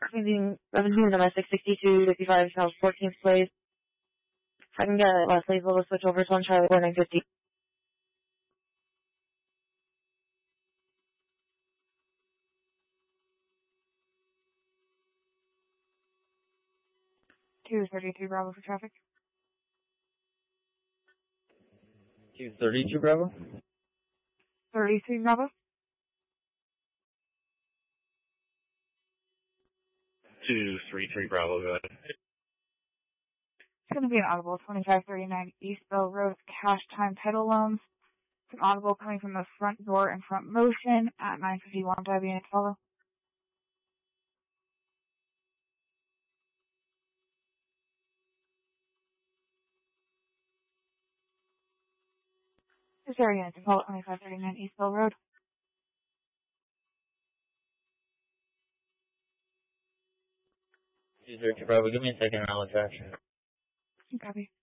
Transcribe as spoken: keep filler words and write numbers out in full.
Revenue domestic sixty-two fifty-five South fourteenth place. If I can get Leslie to switch over to one Charlie four nine fifty. two thirty-two Bravo for traffic. two thirty-two Bravo? thirty-three Bravo. two three three Bravo, go ahead. It's going to be an audible twenty-five thirty-nine East Bell Road cash time title loans. It's an audible coming from the front door and front motion at nine fifty-one W and follow. This area is call twenty-five thirty-nine East Bell Road. two thirty-two Bravo, give me a second and I'll attach. Copy.